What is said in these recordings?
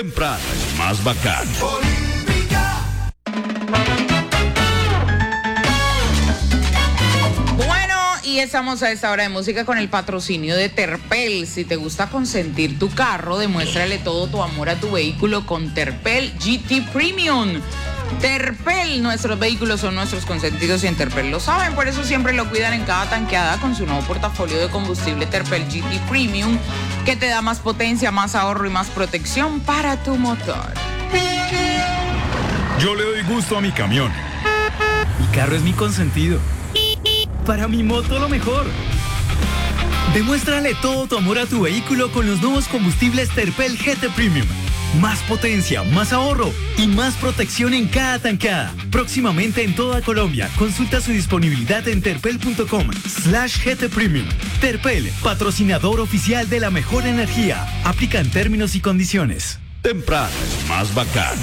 Temprano es más bacán. Y estamos a esta hora de música con el patrocinio de Terpel. Si te gusta consentir tu carro, demuéstrale todo tu amor a tu vehículo con Terpel GT Premium. Terpel, nuestros vehículos son nuestros consentidos y en Terpel lo saben, por eso siempre lo cuidan en cada tanqueada con su nuevo portafolio de combustible Terpel GT Premium, que te da más potencia, más ahorro y más protección para tu motor. Yo le doy gusto a mi camión. Mi carro es mi consentido. Para mi moto lo mejor. Demuéstrale todo tu amor a tu vehículo con los nuevos combustibles Terpel GT Premium. Más potencia, más ahorro y más protección en cada tankada. Próximamente en toda Colombia. Consulta su disponibilidad en terpel.com/GT Premium. Terpel, patrocinador oficial de la mejor energía. Aplican términos y condiciones. Temprano es más bacán.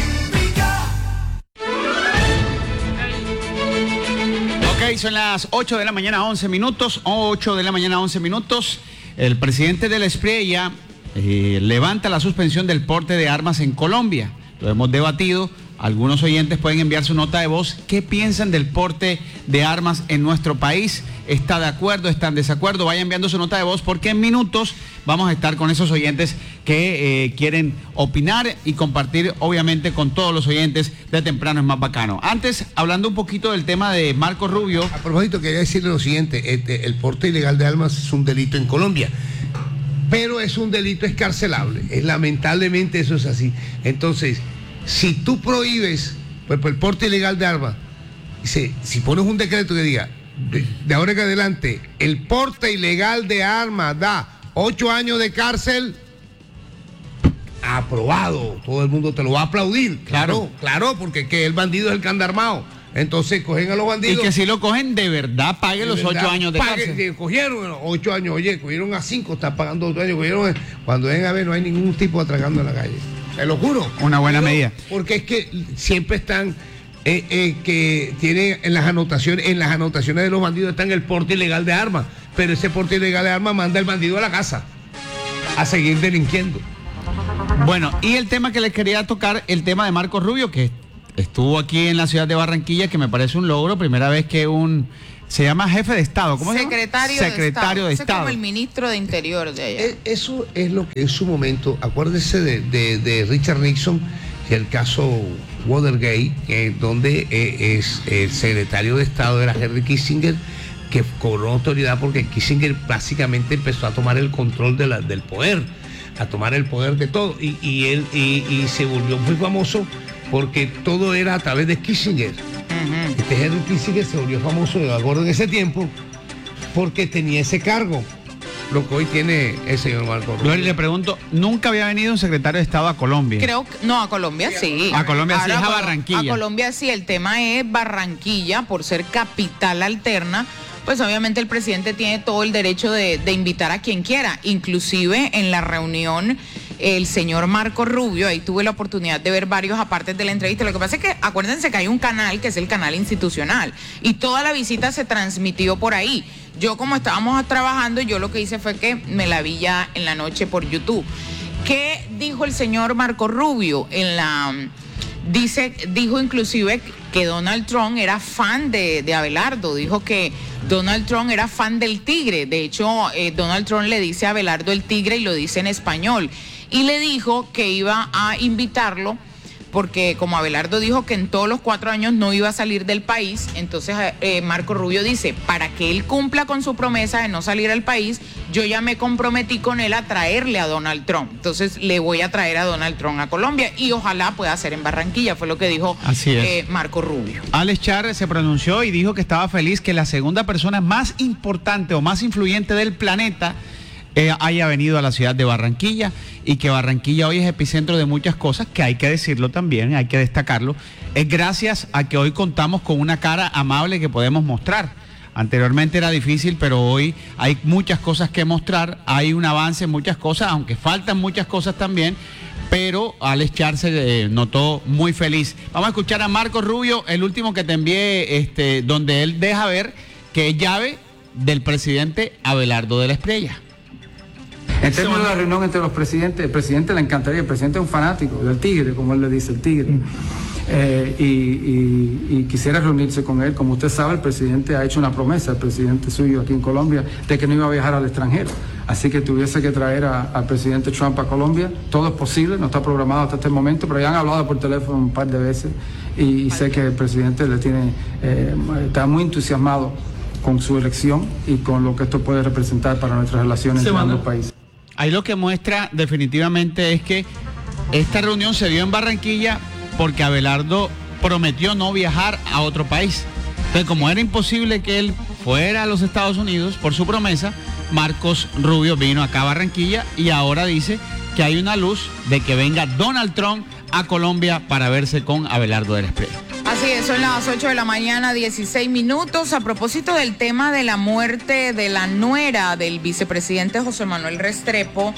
Son las 8 de la mañana, 11 minutos. 8 de la mañana, 11 minutos. El presidente de la Espriella levanta la suspensión del porte de armas en Colombia. Lo hemos debatido. Algunos oyentes pueden enviar su nota de voz. ¿Qué piensan del porte de armas en nuestro país? ¿Está de acuerdo? ¿Está en desacuerdo? Vaya enviando su nota de voz porque en minutos vamos a estar con esos oyentes que quieren opinar y compartir, obviamente, con todos los oyentes de Temprano es más bacano. Antes, hablando un poquito del tema de Marco Rubio. A propósito, quería decirle lo siguiente. El porte ilegal de armas es un delito en Colombia, pero es un delito escarcelable. Lamentablemente eso es así. Entonces, si tú prohíbes pues, el porte ilegal de armas, si pones un decreto que diga, de ahora en adelante, el porte ilegal de armas da 8 años de cárcel, aprobado, todo el mundo te lo va a aplaudir. Claro, porque que el bandido es el que anda armado. Entonces cogen a los bandidos. Y que si lo cogen, de verdad pague los 8 años de cárcel. Cogieron 8 años, cogieron a 5, están pagando 8 años. Cuando vengan a ver, no hay ningún tipo atracando en la calle. Te lo juro. Una buena medida. Porque es que siempre están, que tienen en las anotaciones de los bandidos están el porte ilegal de armas. Pero ese porte ilegal de armas manda al bandido a la casa a seguir delinquiendo. Bueno, y el tema que les quería tocar, el tema de Marco Rubio, que estuvo aquí en la ciudad de Barranquilla, que me parece un logro, primera vez que se llama jefe de Estado, ¿cómo se llama? Secretario de Estado. Es como el ministro de Interior de allá. Eso es lo que en su momento, acuérdese de Richard Nixon, y el caso Watergate, donde es el secretario de Estado era Henry Kissinger, que cobró autoridad porque Kissinger básicamente empezó a tomar el control del poder, a tomar el poder de todo, y él se volvió muy famoso porque todo era a través de Kissinger. Este Henry Kissinger se volvió famoso, me acuerdo, en ese tiempo, porque tenía ese cargo, lo que hoy tiene el señor Marco Rubio. Le pregunto, ¿nunca había venido un secretario de Estado a Colombia? Creo que no, a Colombia sí. A Colombia sí, Ahora, es a Barranquilla. A Colombia sí, el tema es Barranquilla, por ser capital alterna, pues obviamente el presidente tiene todo el derecho de invitar a quien quiera, inclusive en la reunión el señor Marco Rubio, ahí tuve la oportunidad de ver varios apartes de la entrevista. Lo que pasa es que acuérdense que hay un canal que es el canal institucional y toda la visita se transmitió por ahí. Yo, como estábamos trabajando, yo lo que hice fue que me la vi ya en la noche por YouTube. ¿Qué dijo el señor Marco Rubio? Dijo inclusive que Donald Trump era fan de Abelardo, dijo que Donald Trump era fan del tigre. De hecho, Donald Trump le dice a Abelardo el tigre y lo dice en español. Y le dijo que iba a invitarlo porque como Abelardo dijo que en todos los 4 años no iba a salir del país, entonces Marco Rubio dice, para que él cumpla con su promesa de no salir al país, yo ya me comprometí con él a traerle a Donald Trump. Entonces le voy a traer a Donald Trump a Colombia y ojalá pueda ser en Barranquilla, fue lo que dijo Marco Rubio. Alex Char se pronunció y dijo que estaba feliz que la segunda persona más importante o más influyente del planeta haya venido a la ciudad de Barranquilla y que Barranquilla hoy es epicentro de muchas cosas, que hay que decirlo también, hay que destacarlo. Es gracias a que hoy contamos con una cara amable que podemos mostrar. Anteriormente era difícil, pero hoy hay muchas cosas que mostrar, hay un avance en muchas cosas, aunque faltan muchas cosas también, pero Alex Char se notó muy feliz. Vamos a escuchar a Marco Rubio, el último que te envié, donde él deja ver que es llave del presidente Abelardo de la Espriella. En términos de la reunión entre los presidentes, el presidente le encantaría, el presidente es un fanático del Tigre, como él le dice, el Tigre. Y quisiera reunirse con él. Como usted sabe, el presidente ha hecho una promesa, el presidente suyo aquí en Colombia, de que no iba a viajar al extranjero. Así que tuviese que traer al presidente Trump a Colombia. Todo es posible, no está programado hasta este momento, pero ya han hablado por teléfono un par de veces y sé que el presidente está muy entusiasmado con su elección y con lo que esto puede representar para nuestras relaciones entre ambos países. Ahí lo que muestra definitivamente es que esta reunión se dio en Barranquilla porque Abelardo prometió no viajar a otro país. Entonces, como era imposible que él fuera a los Estados Unidos por su promesa, Marcos Rubio vino acá a Barranquilla y ahora dice que hay una luz de que venga Donald Trump a Colombia para verse con Abelardo del Esprielo. Así es, son las 8 de la mañana, 16 minutos. A propósito del tema de la muerte de la nuera del vicepresidente José Manuel Restrepo,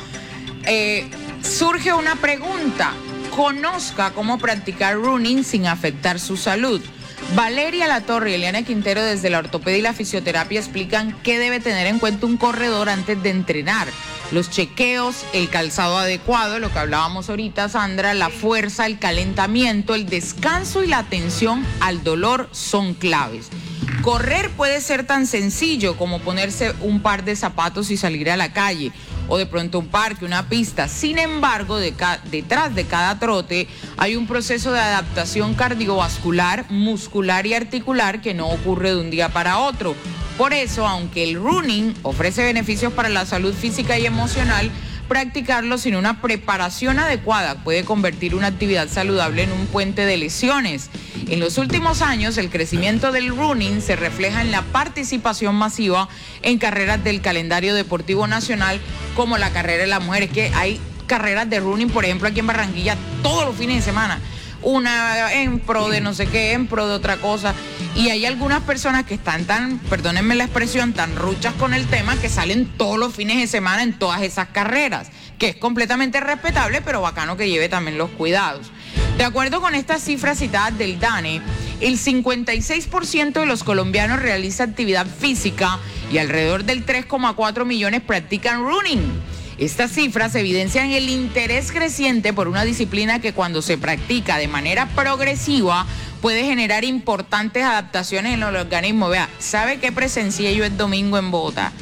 surge una pregunta. Conozca cómo practicar running sin afectar su salud. Valeria Latorre y Eliana Quintero desde la ortopedia y la fisioterapia explican qué debe tener en cuenta un corredor antes de entrenar. Los chequeos, el calzado adecuado, lo que hablábamos ahorita, Sandra, la fuerza, el calentamiento, el descanso y la atención al dolor son claves. Correr puede ser tan sencillo como ponerse un par de zapatos y salir a la calle, o de pronto un parque, una pista. Sin embargo, detrás de cada trote hay un proceso de adaptación cardiovascular, muscular y articular que no ocurre de un día para otro. Por eso, aunque el running ofrece beneficios para la salud física y emocional, practicarlo sin una preparación adecuada puede convertir una actividad saludable en un puente de lesiones. En los últimos años, el crecimiento del running se refleja en la participación masiva en carreras del calendario deportivo nacional, como la carrera de las mujeres, que hay carreras de running, por ejemplo, aquí en Barranquilla, todos los fines de semana. Una en pro de no sé qué, en pro de otra cosa. Y hay algunas personas que están tan, perdónenme la expresión, tan ruchas con el tema, que salen todos los fines de semana en todas esas carreras, que es completamente respetable, pero bacano que lleve también los cuidados. De acuerdo con estas cifras citadas del DANE, el 56% de los colombianos realiza actividad física y alrededor del 3,4 millones practican running. Estas cifras evidencian el interés creciente por una disciplina que, cuando se practica de manera progresiva, puede generar importantes adaptaciones en el organismo. Vea, ¿sabe qué presencié yo el domingo en Bogotá?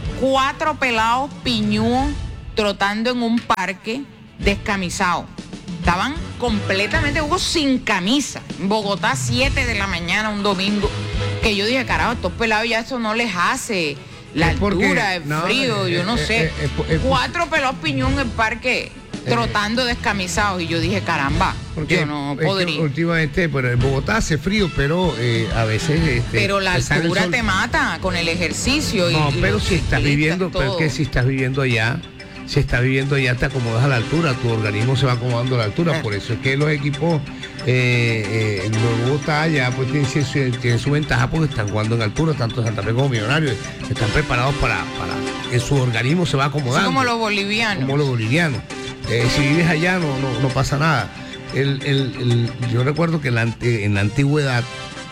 4 pelados piñúos trotando en un parque descamisados. Estaban completamente, Hugo, sin camisa. En Bogotá, 7 de la mañana, un domingo, que yo dije, carajo, estos pelados ya eso no les hace. La altura, el frío, yo no sé. 4 pelados piñón en el parque trotando descamisados. Y yo dije, caramba, yo no podría. Últimamente, pero en Bogotá hace frío, pero a veces... pero la altura te mata con el ejercicio. No, pero si estás viviendo, pero es que si estás viviendo allá, te acomodas a la altura, tu organismo se va acomodando a la altura. Por eso es que los equipos en Bogotá ya pues tienen su ventaja, porque están jugando en altura, tanto Santa Fe como Millonarios, están preparados para que su organismo se va acomodando. Como los bolivianos. Si vives allá no pasa nada. Yo recuerdo que en la antigüedad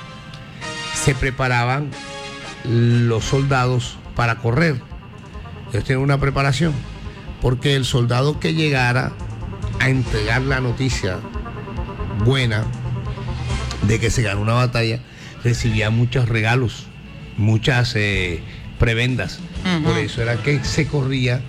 se preparaban los soldados para correr. Ellos tienen una preparación, porque el soldado que llegara a entregar la noticia buena de que se ganó una batalla recibía muchos regalos, muchas prebendas. Por eso era que se corría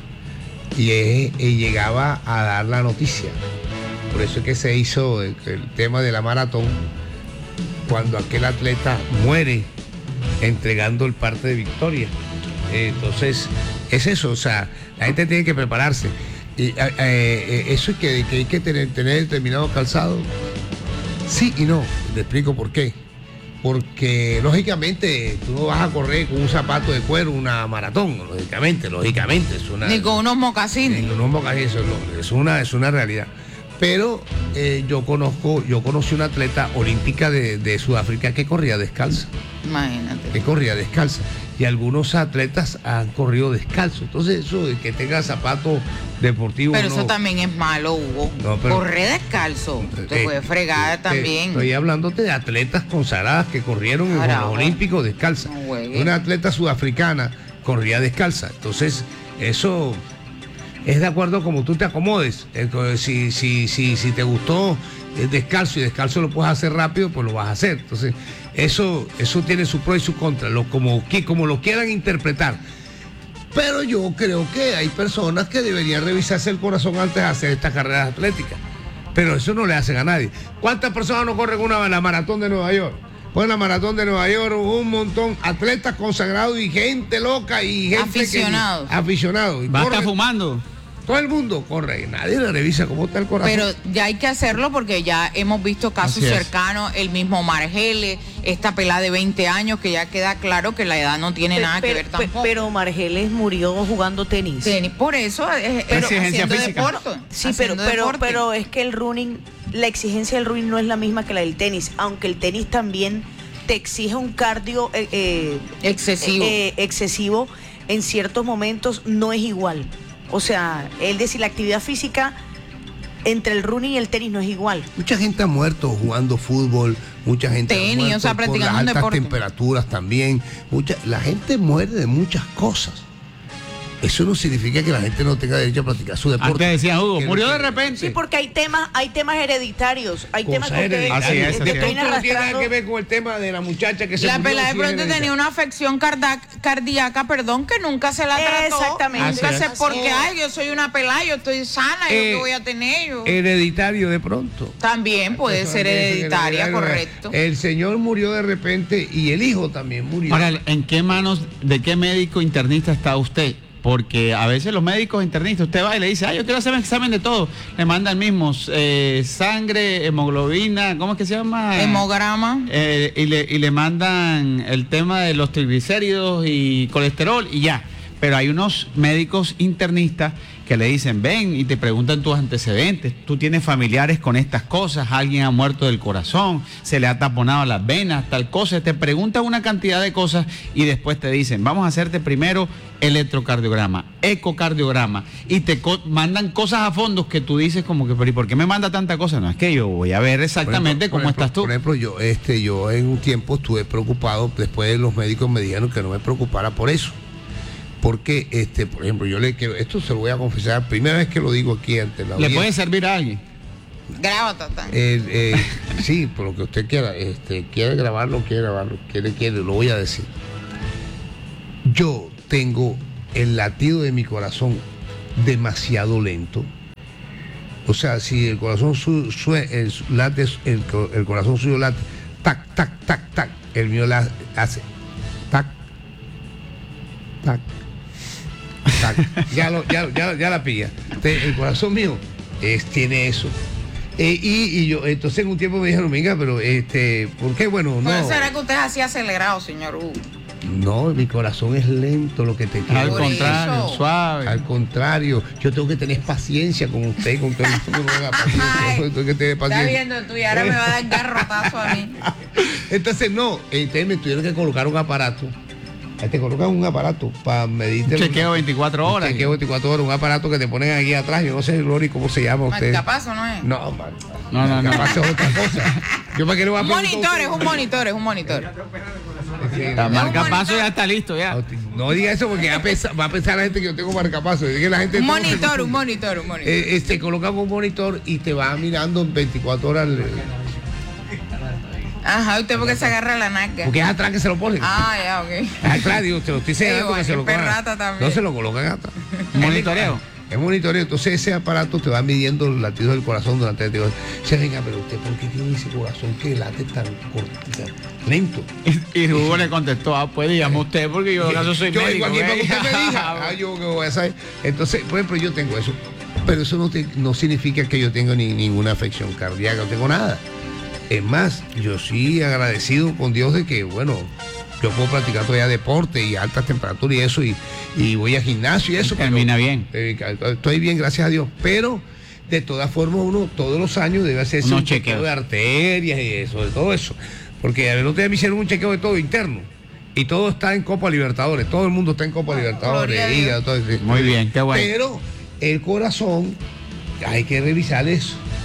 y llegaba a dar la noticia. Por eso es que se hizo el tema de la maratón, cuando aquel atleta muere entregando el parte de victoria. Entonces es eso, o sea, la gente tiene que prepararse. Y eso es que hay que tener determinado calzado. Sí y no. Te explico por qué. Porque lógicamente tú no vas a correr con un zapato de cuero una maratón, lógicamente es una... Ni con unos mocasines. Ni con unos mocasines, es una realidad. Pero yo conocí una atleta olímpica de Sudáfrica que corría descalza. Imagínate. Que corría descalza. Y algunos atletas han corrido descalzo. Entonces eso de que tenga zapatos deportivos... Pero eso también es malo, Hugo. Correr descalzo. Te puede fregar también. Estoy hablándote de atletas consagradas que corrieron en los Olímpicos descalza. Una atleta sudafricana corría descalza. Entonces eso Es de acuerdo a como tú te acomodes. Si te gustó descalzo y descalzo lo puedes hacer rápido, pues lo vas a hacer. Entonces, eso tiene su pro y su contra, como lo quieran interpretar. Pero yo creo que hay personas que deberían revisarse el corazón antes de hacer estas carreras atléticas. Pero eso no le hacen a nadie. ¿Cuántas personas no corren la maratón de Nueva York? Pues en la maratón de Nueva York un montón, atletas consagrados y gente loca y gente aficionados. Va a estar fumando. Todo el mundo corre y nadie le revisa cómo está el corazón. Pero ya hay que hacerlo porque ya hemos visto casos cercanos, el mismo Margeles, esta pelada de 20 años que ya queda claro que la edad no tiene nada que ver tampoco. Pero Margeles murió jugando tenis. Por eso pero haciendo física. Deporte. Sí, pero es que el running, la exigencia del running no es la misma que la del tenis, aunque el tenis también te exige un cardio excesivo en ciertos momentos, no es igual. O sea, la actividad física entre el running y el tenis no es igual. Mucha gente ha muerto jugando fútbol, mucha gente ha muerto por las altas temperaturas también. La gente muere de muchas cosas. Eso no significa que la gente no tenga derecho a practicar su deporte. Antes decía Hugo, murió de repente. Sí, porque hay temas hereditarios. Hay temas que no tiene nada que ver con el tema de la muchacha que se la murió. La pelada de pronto tenía una afección cardíaca, que nunca se la trató. Exactamente. Nunca sé por qué. Yo soy una pelada, yo estoy sana, yo qué voy a tener. Hereditario de pronto. También puede ser hereditaria, correcto. El señor murió de repente y el hijo también murió. Ahora, ¿en qué manos, de qué médico internista está usted? Porque a veces los médicos internistas, usted va y le dice, yo quiero hacer un examen de todo. Le manda el mismo sangre, hemoglobina, ¿cómo es que se llama? Hemograma. Y le mandan el tema de los triglicéridos y colesterol y ya. Pero hay unos médicos internistas que le dicen, ven y te preguntan tus antecedentes. Tú tienes familiares con estas cosas, alguien ha muerto del corazón, se le ha taponado las venas, tal cosa. Te preguntan una cantidad de cosas y después te dicen, vamos a hacerte primero electrocardiograma, ecocardiograma, y te mandan cosas a fondo que tú dices como que, pero ¿y por qué me manda tanta cosa? No, es que yo voy a ver exactamente cómo estás tú. Por ejemplo, yo en un tiempo estuve preocupado, después los médicos me dijeron que no me preocupara por eso. Porque, por ejemplo, esto se lo voy a confesar, primera vez que lo digo aquí ante la audiencia. ¿Le puede servir a alguien? Graba, Tata. Sí, por lo que usted quiera. Quiere grabarlo, lo voy a decir. Yo tengo el latido de mi corazón demasiado lento. O sea, si el corazón late, el corazón suyo late, tac, tac, tac, tac, el mío hace tac, tac. Ya la pilla. El corazón mío tiene eso. Y yo, entonces en un tiempo me dijeron, venga, pero ¿por qué? Bueno, no. ¿Será que usted es así acelerado, señor Hugo? No, mi corazón es lento, lo que te quiero. Al contrario, suave. Al contrario, yo tengo que tener paciencia con usted, con todo el mundo. Tengo que tener paciencia. Está viendo tú y ahora me va a dar garrotazo a mí. Entonces, me tuvieron que colocar un aparato. Te colocan un aparato para medir. Un chequeo 24 horas. Un chequeo 24 horas, un aparato que te ponen aquí atrás. Yo no sé, Glory, cómo se llama usted. Marcapaso, ¿no es? No, Marcapaso es otra cosa. Yo para qué le voy a preguntar. Es un monitor. La marcapaso ya está listo ya. No diga eso porque va a pensar la gente que yo tengo marcapaso. Un monitor. Te colocan un monitor y te va mirando en 24 horas. Ajá, ¿usted por qué se agarra la naca? Porque es atrás que se lo ponen. Ya, ok. Claro, digo, te lo estoy señalando que se lo colocan. No se lo colocan atrás. Monitoreo. Es monitoreo. Entonces ese aparato te va midiendo los latidos del corazón durante el tiempo. Venga, pero usted, ¿por qué tiene ese corazón que late tan lento? Y Hugo le contestó, pues dígame usted, porque yo soy médico. Yo vengo aquí para que usted me diga. Yo que voy a saber. Entonces, por ejemplo, yo tengo eso. Pero eso no significa que yo tenga ninguna afección cardíaca, no tengo nada. Es más, yo sí agradecido con Dios de que, bueno, yo puedo practicar todavía deporte y altas temperaturas y eso, y voy al gimnasio y eso. Termina bien. Estoy bien, gracias a Dios, pero de todas formas uno todos los años debe hacerse un chequeo de arterias y eso, de todo eso. Porque el otro día me hicieron un chequeo de todo interno. Y todo está en Copa Libertadores, todo el mundo está en Copa Libertadores. Hígado, todo eso. Muy bien, qué bueno. Pero el corazón, hay que revisar eso.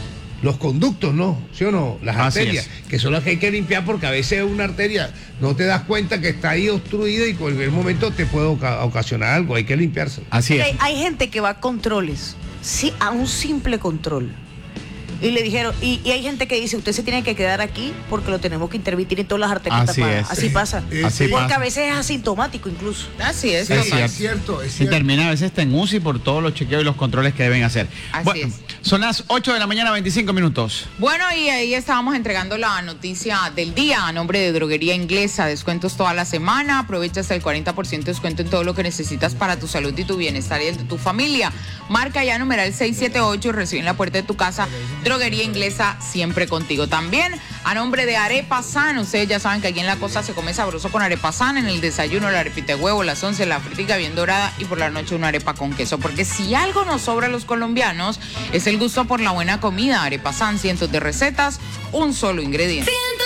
los conductos, ¿no? ¿Sí o no? Las Así arterias, que son las que hay que limpiar porque a veces una arteria no te das cuenta que está ahí obstruida y en cualquier momento te puede ocasionar algo, hay que limpiárselo. Así es. Hay gente que va a controles, sí, a un simple control. Y le dijeron, y hay gente que dice, usted se tiene que quedar aquí porque lo tenemos que intervenir en todas las arterias Así tapadas. es. Así pasa. Así Porque pasa. a veces es asintomático incluso. Así es. Sí, total. es cierto, es Y cierto. termina a veces está en UCI por todos los chequeos y los controles que deben hacer. Así es. Son las 8 de la mañana, 25 minutos. Bueno, y ahí estábamos entregando la noticia del día a nombre de Droguería Inglesa. Descuentos toda la semana. Aprovecha hasta el 40% de descuento en todo lo que necesitas para tu salud y tu bienestar y el de tu familia. Marca ya numeral 678 y recibe en la puerta de tu casa Droguería Inglesa, siempre contigo. También a nombre de Arepa San. Ustedes ya saben que aquí en la costa se come sabroso con Arepa San. En el desayuno la arepita de huevo, las 11 la fritica bien dorada y por la noche una arepa con queso. Porque si algo nos sobra a los colombianos es el gusto por la buena comida. Arepa San, cientos de recetas, un solo ingrediente.